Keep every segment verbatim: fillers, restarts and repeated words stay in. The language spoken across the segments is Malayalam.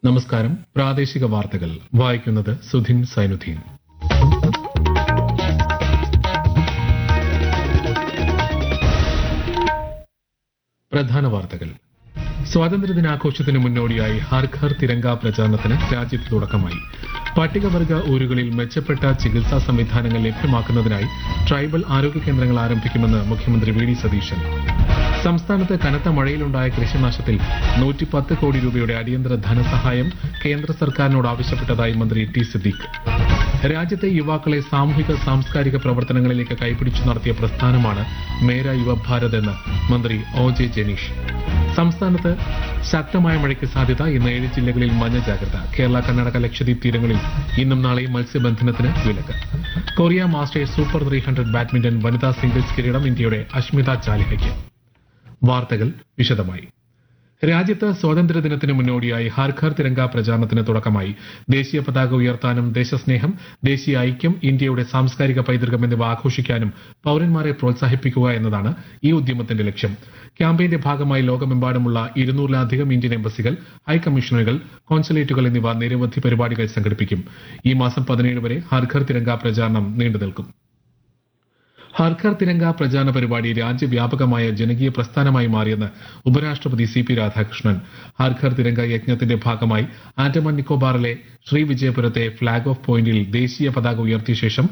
നമസ്കാരം. പ്രാദേശിക വാർത്തകൾ വായിക്കുന്നത് സുധിൻ സൈനുദ്ദീൻ. പ്രധാന വാർത്തകൾ. സ്വാതന്ത്ര്യദിനാഘോഷത്തിന് മുന്നോടിയായി ഹർ ഘർ തിരങ്ക പ്രചാരണത്തിന് രാജ്യത്ത് തുടക്കമായി. പട്ടികവർഗ ഊരുകളിൽ മെച്ചപ്പെട്ട ചികിത്സാ സംവിധാനങ്ങൾ ലഭ്യമാക്കുന്നതിനായി ട്രൈബൽ ആരോഗ്യ കേന്ദ്രങ്ങൾ ആരംഭിക്കുമെന്ന് മുഖ്യമന്ത്രി വി ഡി സതീശൻ. സംസ്ഥാനത്ത് കനത്ത മഴയിലുണ്ടായ കൃഷിനാശത്തിൽ നൂറ്റി പത്ത് കോടി രൂപയുടെ അടിയന്തര ധനസഹായം കേന്ദ്ര സർക്കാരിനോട് ആവശ്യപ്പെട്ടതായി മന്ത്രി ടി സിദ്ദീഖ്. രാജ്യത്തെ യുവാക്കളെ സാമൂഹിക സാംസ്കാരിക പ്രവർത്തനങ്ങളിലേക്ക് കൈപിടിച്ചു നടത്തിയ പ്രസ്ഥാനമാണ് മേര യുവഭാരത് എന്ന് മന്ത്രി ഒ ജെ ജനീഷ്. സംസ്ഥാനത്ത് ശക്തമായ മഴയ്ക്ക് സാധ്യത. ഇന്ന് ഏഴ് ജില്ലകളിൽ മഞ്ഞ ജാഗ്രത. കേരള, കർണാടക, ലക്ഷദ്വീപ് തീരങ്ങളിൽ ഇന്നും നാളെയും മത്സ്യബന്ധനത്തിന് വിലക്ക്. Korea masters super three hundred badminton വനിതാ സിംഗിൾസ് കിരീടം ഇന്ത്യയുടെ അഷ്മിത ചാലിഹയ്ക്ക്. വാർത്തകൾ വിശദമായി. രാജ്യത്ത് സ്വാതന്ത്ര്യദിനത്തിന് മുന്നോടിയായി ഹർ ഘർ തിരങ്ക പ്രചാരണത്തിന് തുടക്കമായി. ദേശീയ പതാക ഉയർത്താനും ദേശസ്നേഹം, ദേശീയ ഐക്യം, ഇന്ത്യയുടെ സാംസ്കാരിക പൈതൃകം എന്നിവ ആഘോഷിക്കാനും പൌരന്മാരെ പ്രോത്സാഹിപ്പിക്കുക എന്നതാണ് ഈ ഉദ്യമത്തിന്റെ ലക്ഷ്യം. ക്യാമ്പയിന്റെ ഭാഗമായി ലോകമെമ്പാടുമുള്ള ഇരുന്നൂറിലധികം ഇന്ത്യൻ എംബസികൾ, ഹൈക്കമ്മീഷനുകൾ, കോൺസുലേറ്റുകൾ എന്നിവ നിരവധി പരിപാടികൾ സംഘടിപ്പിക്കും. ഈ മാസം പതിനേഴ് വരെ ഹർ ഘർ തിരങ്ക പ്രചാരണം നീണ്ടുനിൽക്കും. ഹർ ഘർ തിരങ്ക പ്രചാരണ പരിപാടി രാജ്യവ്യാപകമായ ജനകീയ പ്രസ്ഥാനമായി മാറിയെന്ന് ഉപരാഷ്ട്രപതി സി പി രാധാകൃഷ്ണൻ. ഹർ ഘർ തിരങ്ക യജ്ഞത്തിന്റെ ഭാഗമായി ആൻഡമാൻ നിക്കോബാറിലെ ശ്രീവിജയപുരത്തെ ഫ്ളാഗ് ഓഫ് പോയിന്റിൽ ദേശീയ പതാക ഉയർത്തിയ ശേഷം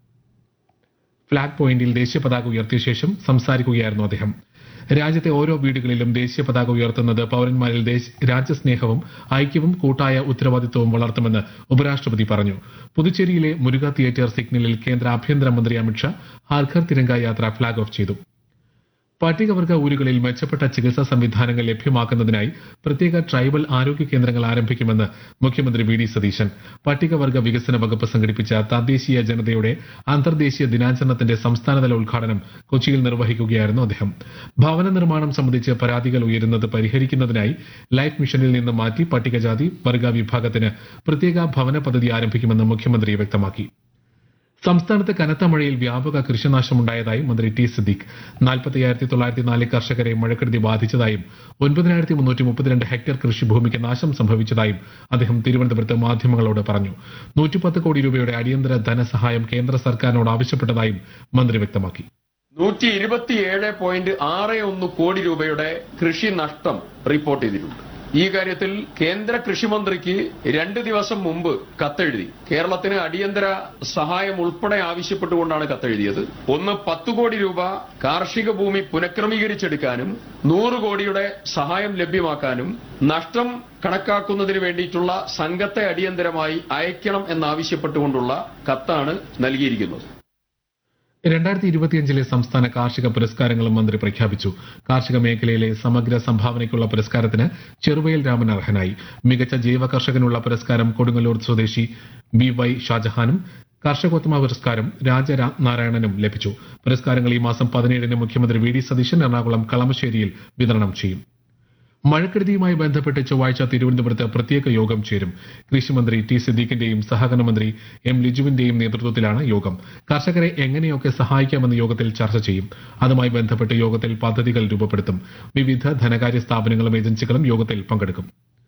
ഫ്ളാഗ് പോയിന്റിൽ ദേശീയ പതാക ഉയർത്തിയ ശേഷം സംസാരിക്കുകയായിരുന്നു അദ്ദേഹം. രാജ്യത്തെ ഓരോ വീടുകളിലും ദേശീയ പതാക ഉയർത്തുന്നത് പൌരന്മാരിൽ രാജ്യസ്നേഹവും ഐക്യവും കൂട്ടായ ഉത്തരവാദിത്വവും വളർത്തുമെന്ന് ഉപരാഷ്ട്രപതി പറഞ്ഞു. പുതുച്ചേരിയിലെ മുരുക തിയേറ്റർ സിഗ്നലിൽ കേന്ദ്ര ആഭ്യന്തരമന്ത്രി അമിത്ഷാ ഹർ ഘർ തിരങ്ക യാത്ര ഫ്ളാഗ് ഓഫ് ചെയ്തു. പട്ടികവർഗ ഊരുകളിൽ മെച്ചപ്പെട്ട ചികിത്സാ സംവിധാനങ്ങൾ ലഭ്യമാക്കുന്നതിനായി പ്രത്യേക ട്രൈബൽ ആരോഗ്യ കേന്ദ്രങ്ങൾ ആരംഭിക്കുമെന്ന് മുഖ്യമന്ത്രി വി ഡി സതീശൻ. പട്ടികവർഗ വികസന വകുപ്പ് സംഘടിപ്പിച്ച തദ്ദേശീയ ജനതയുടെ അന്തർദേശീയ ദിനാചരണത്തിന്റെ സംസ്ഥാനതല ഉദ്ഘാടനം കൊച്ചിയിൽ നിർവഹിക്കുകയായിരുന്നു അദ്ദേഹം. ഭവന നിർമ്മാണം സംബന്ധിച്ച് പരാതികൾ ഉയരുന്നത് പരിഹരിക്കുന്നതിനായി ലൈഫ് മിഷനിൽ നിന്ന് മാറ്റി പട്ടികജാതി വർഗ വിഭാഗത്തിന് പ്രത്യേക ഭവന പദ്ധതി ആരംഭിക്കുമെന്ന് മുഖ്യമന്ത്രി വ്യക്തമാക്കി. സംസ്ഥാനത്ത് കനത്ത മഴയിൽ വ്യാപക കൃഷിനാശമുണ്ടായതായി മന്ത്രി ടി സിദ്ദീഖ്. നാൽപ്പത്തി അയ്യായിരത്തി തൊള്ളായിരത്തി നാല് കർഷകരെ മഴക്കെടുതി ബാധിച്ചതായും ഒൻപതിനായിരത്തി മുന്നൂറ്റി മുപ്പത്തിരണ്ട് ഹെക്ടർ കൃഷിഭൂമിക്ക് നാശം സംഭവിച്ചതായും അദ്ദേഹം തിരുവനന്തപുരത്ത് മാധ്യമങ്ങളോട് പറഞ്ഞു. നൂറ്റിപ്പത്ത് കോടി രൂപയുടെ അടിയന്തര ധനസഹായം കേന്ദ്ര സർക്കാരിനോട് ആവശ്യപ്പെട്ടതായും മന്ത്രി വ്യക്തമാക്കി. നൂറ്റി ഇരുപത്തിയേഴ് പോയിന്റ് ആറ് ഒന്ന് കോടി രൂപയുടെ കൃഷി നഷ്ടം റിപ്പോർട്ട് ചെയ്തിട്ടുണ്ട്. ഈ കാര്യത്തിൽ കേന്ദ്ര കൃഷിമന്ത്രിക്ക് രണ്ട് ദിവസം മുമ്പ് കത്തെഴുതി കേരളത്തിന് അടിയന്തര സഹായം ഉൾപ്പെടെ ആവശ്യപ്പെട്ടുകൊണ്ടാണ് കത്തെഴുതിയത്. ഒന്ന് പത്ത് കോടി രൂപ കാർഷിക ഭൂമി പുനഃക്രമീകരിച്ചെടുക്കാനും നൂറ് കോടിയുടെ സഹായം ലഭ്യമാക്കാനും നഷ്ടം കണക്കാക്കുന്നതിന് വേണ്ടിയിട്ടുള്ള സംഘത്തെ അടിയന്തരമായി അയക്കണം എന്നാവശ്യപ്പെട്ടുകൊണ്ടുള്ള കത്താണ് നൽകിയിരിക്കുന്നത്. രണ്ടായിരത്തി ഇരുപത്തിയഞ്ചിലെ സംസ്ഥാന കാർഷിക പുരസ്കാരങ്ങളും മന്ത്രി പ്രഖ്യാപിച്ചു. കാർഷിക മേഖലയിലെ സമഗ്ര സംഭാവനയ്ക്കുള്ള പുരസ്കാരത്തിന് ചെറുവയൽ രാമൻ അർഹനായി. മികച്ച ജൈവ കർഷകനുള്ള പുരസ്കാരം കൊടുങ്ങല്ലൂർ സ്വദേശി ബി വൈ ഷാജഹാനും കർഷകോത്തമ പുരസ്കാരം രാജനാരായണനും ലഭിച്ചു. പുരസ്കാരങ്ങൾ ഈ മാസം പതിനേഴിന് മുഖ്യമന്ത്രി വി ഡി സതീശൻ എറണാകുളം കളമശ്ശേരിയിൽ വിതരണം ചെയ്യും. മഴക്കെടുതിയുമായി ബന്ധപ്പെട്ട് ചൊവ്വാഴ്ച തിരുവനന്തപുരത്ത് പ്രത്യേക യോഗം ചേരും. കൃഷിമന്ത്രി ടി സിദ്ദീഖിന്റെയും സഹകരണ മന്ത്രി എം ലിജുവിന്റെയും നേതൃത്വത്തിലാണ് യോഗം. കർഷകരെ എങ്ങനെയൊക്കെ സഹായിക്കാമെന്ന് യോഗത്തിൽ ചർച്ച ചെയ്യും. അതുമായി ബന്ധപ്പെട്ട് യോഗത്തിൽ പദ്ധതികൾ രൂപപ്പെടുത്തും. വിവിധ ധനകാര്യ സ്ഥാപനങ്ങളും ഏജൻസികളും യോഗത്തിൽ പങ്കെടുക്കും.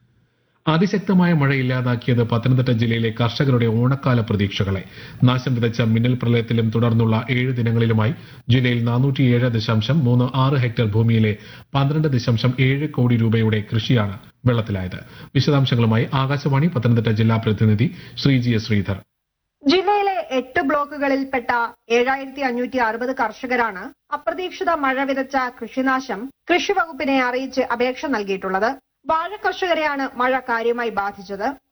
അതിശക്തമായ മഴ ഇല്ലാതാക്കിയത് പത്തനംതിട്ട ജില്ലയിലെ കർഷകരുടെ ഓണക്കാല പ്രതീക്ഷകളെ. നാശം വിതച്ച മിന്നൽ പ്രളയത്തിലും തുടർന്നുള്ള ഏഴ് ദിനങ്ങളിലുമായി ജില്ലയിൽ നാനൂറ്റിയേഴ് ദശാംശം മൂന്ന് ആറ് ഹെക്ടർ ഭൂമിയിലെ പന്ത്രണ്ട് ദശാംശം ഏഴ് കോടി രൂപയുടെ കൃഷിയാണ് വെള്ളത്തിലായത്. വിശദാംശങ്ങളുമായി ആകാശവാണി പത്തനംതിട്ട ജില്ലാ പ്രതിനിധി ശ്രീജി എസ് ശ്രീധർ. ജില്ലയിലെ എട്ട് ബ്ലോക്കുകളിൽപ്പെട്ട ഏഴായിരത്തി അഞ്ഞൂറ്റി അറുപത് കർഷകരാണ് അപ്രതീക്ഷിത മഴ വിതച്ച കൃഷിനാശം കൃഷിവകുപ്പിനെ അറിയിച്ച് അപേക്ഷ നൽകിയിട്ടുള്ളത്. വാഴ കർഷകരെയാണ് മഴ കാര്യമായി ബാധിച്ചത്.